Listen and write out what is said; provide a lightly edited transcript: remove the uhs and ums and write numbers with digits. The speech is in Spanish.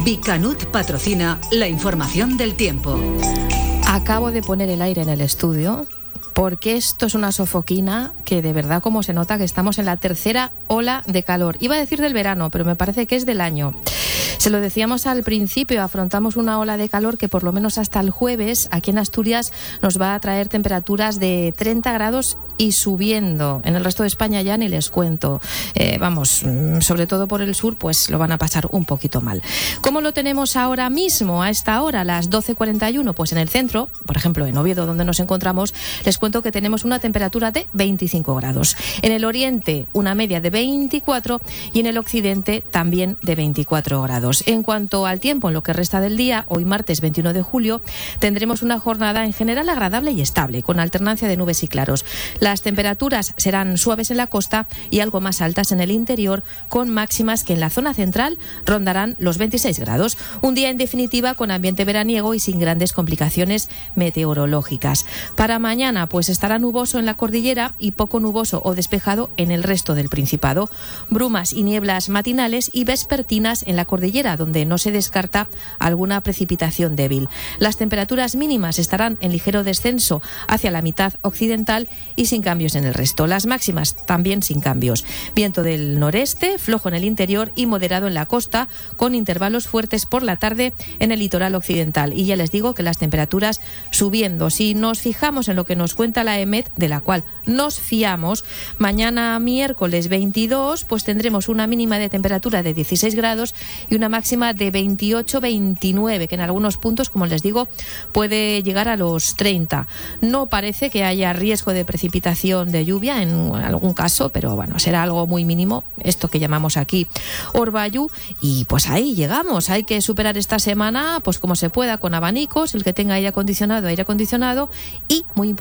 Bicanut patrocina la información del tiempo. Acabo de poner el aire en el estudio porque esto es una sofoquina que de verdad como se nota que estamos en la tercera ola de calor. Iba a decir del verano, pero me parece que es del año. Se lo decíamos al principio, afrontamos una ola de calor que por lo menos hasta el jueves aquí en Asturias nos va a traer temperaturas de 30 grados y subiendo. En el resto de España ya ni les cuento. Sobre todo por el sur, pues lo van a pasar un poquito mal. ¿Cómo lo tenemos ahora mismo, a esta hora, a las 12:41? Pues en el centro, por ejemplo en Oviedo, donde nos encontramos, les cuento que tenemos una temperatura de 25 grados. En el oriente, una media de 24 y en el occidente también de 24 grados. En cuanto al tiempo, en lo que resta del día, hoy martes 21 de julio, tendremos una jornada en general agradable y estable, con alternancia de nubes y claros. Las temperaturas serán suaves en la costa y algo más altas en el interior, con máximas que en la zona central rondarán los 26 grados. Un día, en definitiva, con ambiente veraniego y sin grandes complicaciones meteorológicas. Para mañana, pues estará nuboso en la cordillera y poco nuboso o despejado en el resto del Principado. Brumas y nieblas matinales y vespertinas en la cordillera, donde no se descarta alguna precipitación débil. Las temperaturas mínimas estarán en ligero descenso hacia la mitad occidental y sin cambios en el resto. Las máximas también sin cambios. Viento del noreste, flojo en el interior y moderado en la costa, con intervalos fuertes por la tarde en el litoral occidental. Y ya les digo que las temperaturas subiendo. Si nos fijamos en lo que nos cuenta la EMET, de la cual nos fiamos, mañana miércoles 22, pues tendremos una mínima de temperatura de 16 grados y una máxima de 28-29, que en algunos puntos, como les digo, puede llegar a los 30. No parece que haya riesgo de precipitación de lluvia en algún caso, pero bueno, será algo muy mínimo, esto que llamamos aquí orvallo, y pues ahí llegamos. Hay que superar esta semana pues como se pueda, con abanicos, el que tenga aire acondicionado, y muy importante,